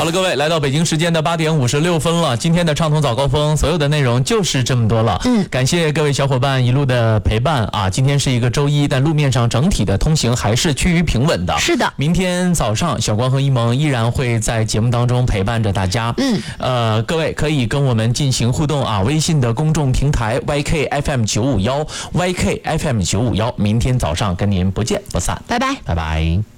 好了，各位，来到北京时间的8点56分了，今天的畅通早高峰所有的内容就是这么多了。感谢各位小伙伴一路的陪伴啊！今天是一个周一，但路面上整体的通行还是趋于平稳的。 是的， 明天早上小光和一萌依然会在节目当中陪伴着大家。各位可以跟我们进行互动啊！微信的公众平台 YKFM951，YKFM951，明天早上跟您不见不散， 拜拜， 拜拜。